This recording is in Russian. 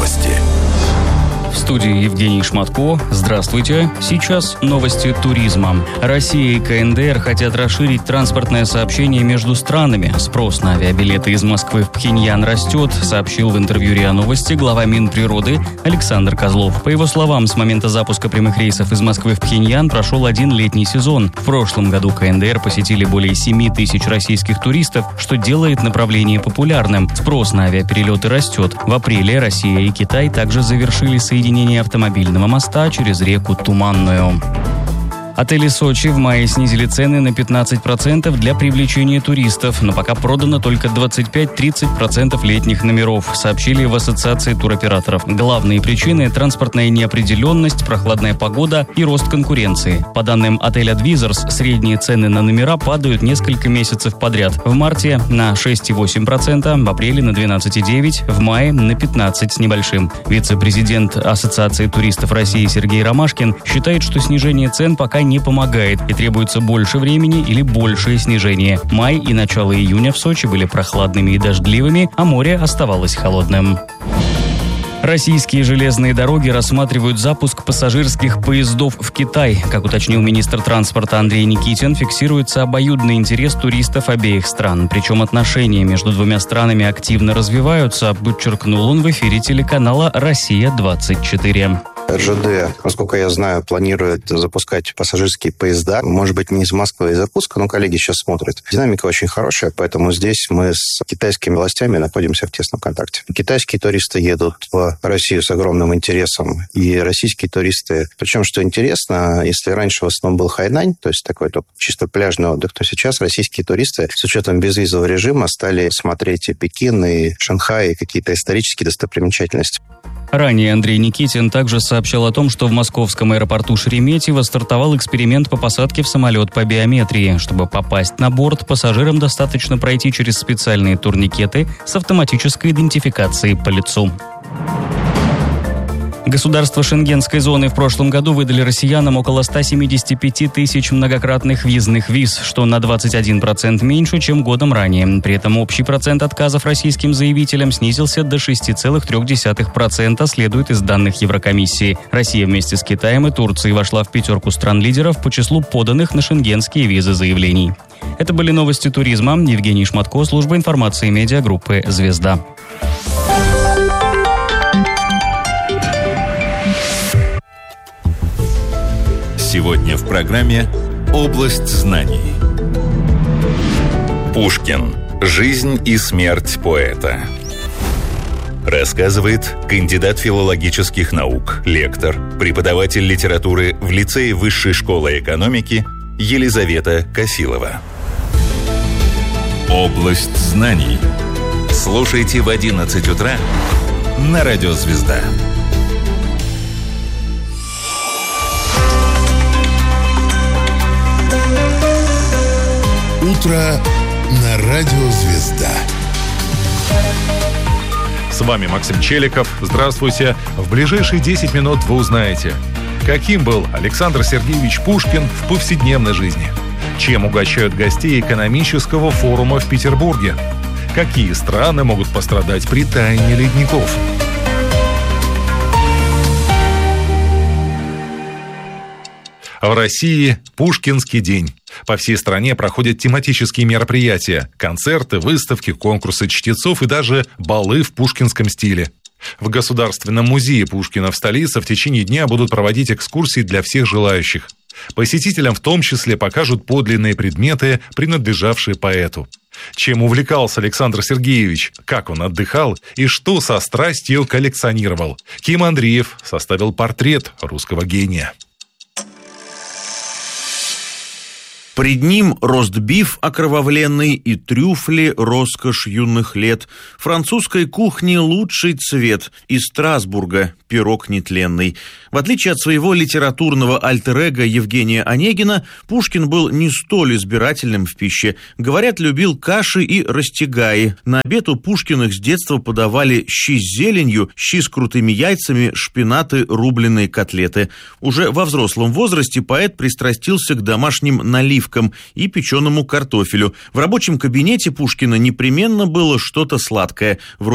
новости. В студии Евгений Шматко. Здравствуйте. Сейчас новости туризма. Россия и КНДР хотят расширить транспортное сообщение между странами. Спрос на авиабилеты из Москвы в Пхеньян растет, сообщил в интервью РИА Новости глава Минприроды Александр Козлов. По его словам, с момента запуска прямых рейсов из Москвы в Пхеньян прошел один летний сезон. В прошлом году КНДР посетили более 7 тысяч российских туристов, что делает направление популярным. Спрос на авиаперелеты растет. В апреле Россия и Китай также завершили соединение автомобильного моста через реку Туманную. Отели Сочи в мае снизили цены на 15% для привлечения туристов, но пока продано только 25-30% летних номеров, сообщили в Ассоциации туроператоров. Главные причины – транспортная неопределенность, прохладная погода и рост конкуренции. По данным отеля Двизерс, средние цены на номера падают несколько месяцев подряд. В марте на 6,8%, в апреле на 12,9%, в мае на 15% с небольшим. Вице-президент Ассоциации туристов России Сергей Ромашкин считает, что снижение цен пока не помогает и требуется больше времени или большее снижение. Май и начало июня в Сочи были прохладными и дождливыми, а море оставалось холодным. Российские железные дороги рассматривают запуск пассажирских поездов в Китай. Как уточнил министр транспорта Андрей Никитин, фиксируется обоюдный интерес туристов обеих стран. Причем отношения между двумя странами активно развиваются, подчеркнул он в эфире телеканала «Россия-24». РЖД, насколько я знаю, планирует запускать пассажирские поезда. Может быть, не из Москвы, а из Иркутска, но коллеги сейчас смотрят. Динамика очень хорошая, поэтому здесь мы с китайскими властями находимся в тесном контакте. Китайские туристы едут в Россию с огромным интересом, и российские туристы. Причем, что интересно, если раньше в основном был Хайнань, то есть такой чисто пляжный отдых, то сейчас российские туристы с учетом безвизового режима стали смотреть и Пекин, и Шанхай, и какие-то исторические достопримечательности. Ранее Андрей Никитин также сообщал о том, что в московском аэропорту Шереметьево стартовал эксперимент по посадке в самолет по биометрии. Чтобы попасть на борт, пассажирам достаточно пройти через специальные турникеты с автоматической идентификацией по лицу. Государства Шенгенской зоны в прошлом году выдали россиянам около 175 тысяч многократных визных виз, что на 21% меньше, чем годом ранее. При этом общий процент отказов российским заявителям снизился до 6,3%, следует из данных Еврокомиссии. Россия вместе с Китаем и Турцией вошла в пятерку стран-лидеров по числу поданных на шенгенские визы заявлений. Это были новости туризма. Евгений Шматко, служба информации медиагруппы «Звезда». Сегодня в программе «Область знаний». Пушкин. Жизнь и смерть поэта. Рассказывает кандидат филологических наук, лектор, преподаватель литературы в лицее Высшей школы экономики Елизавета Косилова. «Область знаний». Слушайте в 11 утра на радио «Звезда». Утро на радио «Звезда». С вами Максим Челиков. Здравствуйте. В ближайшие 10 минут вы узнаете, каким был Александр Сергеевич Пушкин в повседневной жизни, чем угощают гостей экономического форума в Петербурге, какие страны могут пострадать при таянии ледников. В России Пушкинский день. По всей стране проходят тематические мероприятия, концерты, выставки, конкурсы чтецов и даже балы в пушкинском стиле. В Государственном музее Пушкина в столице в течение дня будут проводить экскурсии для всех желающих. Посетителям в том числе покажут подлинные предметы, принадлежавшие поэту. Чем увлекался Александр Сергеевич, как он отдыхал и что со страстью коллекционировал. Ким Андреев составил портрет русского гения. Пред ним ростбиф окровавленный и трюфли, роскошь юных лет. Французской кухни лучший цвет, из Страсбурга пирог нетленный. В отличие от своего литературного альтер-эго Евгения Онегина, Пушкин был не столь избирательным в пище. Говорят, любил каши и растягаи. На обед у Пушкиных с детства подавали щи с зеленью, щи с крутыми яйцами, шпинаты, рубленые котлеты. Уже во взрослом возрасте поэт пристрастился к домашним наливкам и печеному картофелю. В рабочем кабинете Пушкина непременно было что-то сладкое, вроде